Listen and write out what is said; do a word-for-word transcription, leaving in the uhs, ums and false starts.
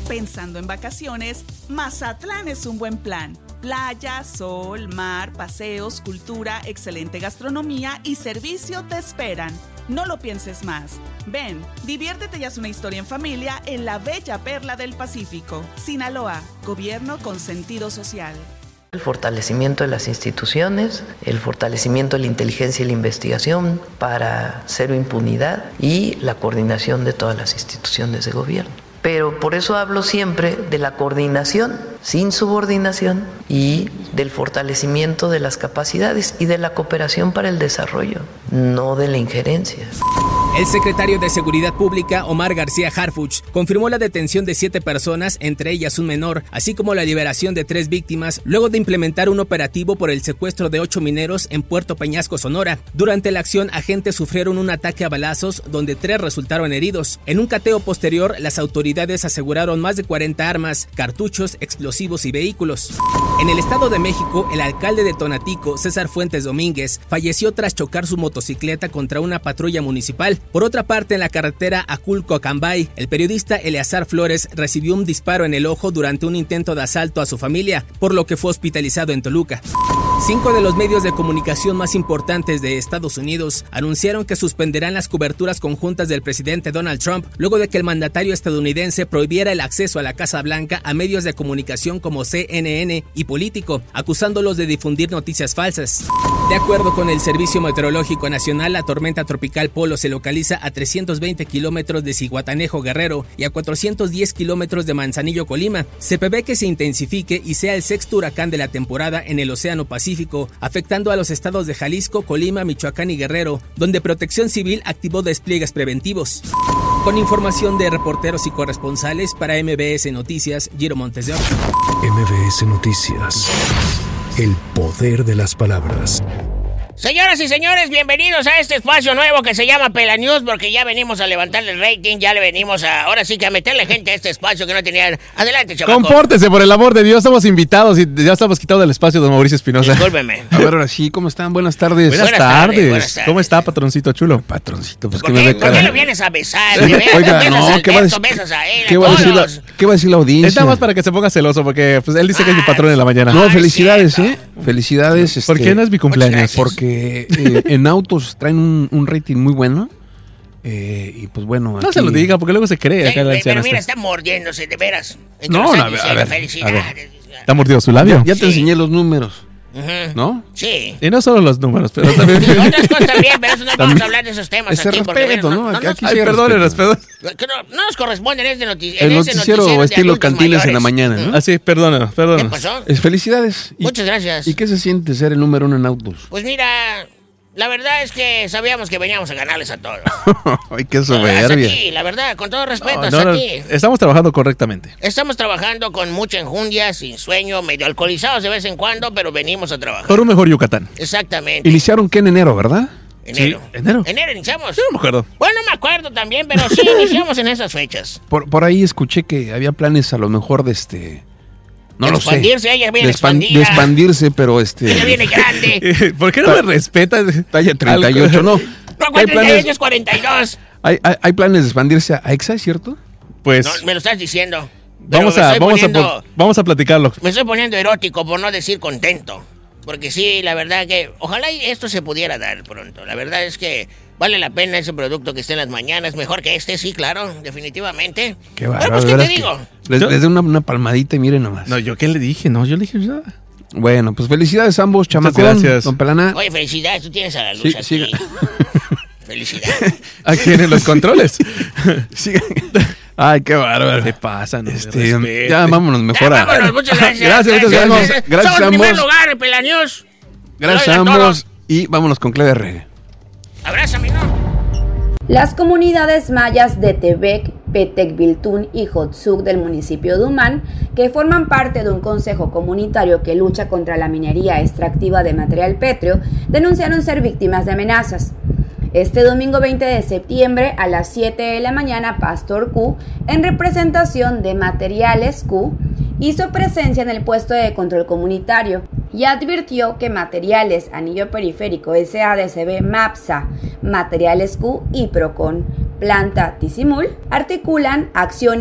Pensando en vacaciones, Mazatlán es un buen plan. Playa, sol, mar, paseos, cultura, excelente gastronomía y servicio te esperan. No lo pienses más. Ven, diviértete y haz una historia en familia en la bella perla del Pacífico. Sinaloa, gobierno con sentido social. El fortalecimiento de las instituciones, el fortalecimiento de la inteligencia y la investigación para cero impunidad y la coordinación de todas las instituciones de gobierno. Pero por eso hablo siempre de la coordinación, sin subordinación, y del fortalecimiento de las capacidades y de la cooperación para el desarrollo, no de la injerencia. El secretario de Seguridad Pública, Omar García Harfuch, confirmó la detención de siete personas, entre ellas un menor, así como la liberación de tres víctimas, luego de implementar un operativo por el secuestro de ocho mineros en Puerto Peñasco, Sonora. Durante la acción, agentes sufrieron un ataque a balazos, donde tres resultaron heridos. En un cateo posterior, las autoridades aseguraron más de cuarenta armas, cartuchos, explosivos y vehículos. En el Estado de México, el alcalde de Tonatico, César Fuentes Domínguez, falleció tras chocar su motocicleta contra una patrulla municipal. Por otra parte, en la carretera Aculco-Acambay, el periodista Eleazar Flores recibió un disparo en el ojo durante un intento de asalto a su familia, por lo que fue hospitalizado en Toluca. Cinco de los medios de comunicación más importantes de Estados Unidos anunciaron que suspenderán las coberturas conjuntas del presidente Donald Trump luego de que el mandatario estadounidense prohibiera el acceso a la Casa Blanca a medios de comunicación como C N N y Político, acusándolos de difundir noticias falsas. De acuerdo con el Servicio Meteorológico Nacional, la tormenta tropical Polo se localiza a trescientos veinte kilómetros de Zihuatanejo, Guerrero, y a cuatrocientos diez kilómetros de Manzanillo, Colima. Se prevé que se intensifique y sea el sexto huracán de la temporada en el Océano Pacífico, afectando a los estados de Jalisco, Colima, Michoacán y Guerrero, donde Protección Civil activó despliegues preventivos. Con información de reporteros y corresponsales para M B S Noticias, Giro Montes de Oca. M B S Noticias. El poder de las palabras. Señoras y señores, bienvenidos a este espacio nuevo que se llama Pela News, porque ya venimos a levantarle el rating, ya le venimos a, ahora sí que a meterle gente a este espacio que no tenía. Adelante, chamaco. Compórtese, por el amor de Dios, estamos invitados y ya estamos quitados del espacio, don Mauricio Espinosa. Discúlpeme. A ver, ahora sí, ¿cómo están? Buenas tardes. Buenas, buenas, tardes. tardes, buenas tardes. ¿Cómo está, patroncito chulo? Patroncito, pues ¿Por que qué, me ve ¿por qué lo vienes a besar? Oiga, Oiga, no, ¿qué va a decir? A él, ¿Qué, a va a decir la, ¿Qué va a decir la audiencia? Es nada más para que se ponga celoso, porque pues, él dice ah, que es mi patrón en la mañana. No, ah, felicidades, cierto. ¿eh? Felicidades. Este, ¿Por qué no es mi cumpleaños? Porque eh, en autos traen un, un rating muy bueno. Eh, y pues bueno. No aquí... se lo diga, porque luego se cree. Sí, acá la pero mira, está. está mordiéndose, de veras. No, no, a ver, a ver, felicidades. a ver. Está mordido su labio. Ya, ya te Sí. enseñé los números. Uh-huh. ¿No? Sí. Y no solo los números, pero también. Otras cosas también, pero eso no vamos a hablar de esos temas. Ese aquí, respeto, porque, ¿no? no, no, Aquí no Ay, perdónenos, perdón. que no, no nos corresponde en este notici- El en ese noticiero noticiero de estilo adultos Cantiles en la mayores. mañana, ¿no? Ah, sí, perdónenos, ¿Qué perdónenos. pasó? Es felicidades. ¿Y, Muchas gracias. ¿Y qué se siente ser el número uno en autos? Pues mira, la verdad es que sabíamos que veníamos a ganarles a todos. Ay, qué Hasta soberbia. aquí, la verdad, con todo respeto, No, hasta no, no, aquí. estamos trabajando correctamente. Estamos trabajando con mucha enjundia, sin sueño, medio alcoholizados de vez en cuando, pero venimos a trabajar. Por un mejor Yucatán. Exactamente. Iniciaron que en enero, ¿verdad? Enero. Sí, enero. Enero iniciamos. Yo no me acuerdo. Bueno, no me acuerdo también, pero sí iniciamos en esas fechas. Por, por ahí escuché que había planes a lo mejor de este... No de lo expandirse, sé. ella viene de, expan- expandida. de expandirse, pero este... Ella viene grande. ¿Por qué no me respetas? Talla treinta y ocho, no. No, Hay cuarenta y ocho planes, es cuarenta y dos. hay, hay, hay planes de expandirse a EXA, ¿cierto? Pues No, me lo estás diciendo. Pero vamos me a, estoy vamos, poniendo- a, vamos a platicarlo. Me estoy poniendo erótico, por no decir contento. Porque sí, la verdad que... Ojalá y esto se pudiera dar pronto. La verdad es que vale la pena ese producto que esté en las mañanas. Mejor que este, sí, claro, definitivamente. Qué Pero bárbaro. pues, ¿qué de te veras digo? que Les, Yo- les doy una, una palmadita y miren nomás. No, ¿yo qué le dije? No, yo le dije nada. Bueno, pues felicidades a ambos, chamacón. gracias. Don Pelana. Oye, felicidades, tú tienes a la luz Sí, aquí. siga. Felicidades. Aquí en los controles. Sigan. Ay, qué bárbaro. ¿Qué pasa? No me Este, respete. ya vámonos mejor Ya, a... vámonos, muchas gracias. Gracias, muchas gracias. Gracias Somos a en primer ambos. lugar en Pela News. Gracias a Oigan ambos. todo. Y vámonos con Clave R. Abrázame, ¿no? Las comunidades mayas de Tebec, Petec, Biltún y Jotzuc del municipio de Umán, que forman parte de un consejo comunitario que lucha contra la minería extractiva de material pétreo, denunciaron ser víctimas de amenazas. Este domingo veinte de septiembre a las siete de la mañana, Pastor Q, en representación de Materiales Q, hizo presencia en el puesto de control comunitario y advirtió que Materiales Anillo Periférico S A D C B MAPSA, Materiales Q y Procon Planta Tizimul articulan acciones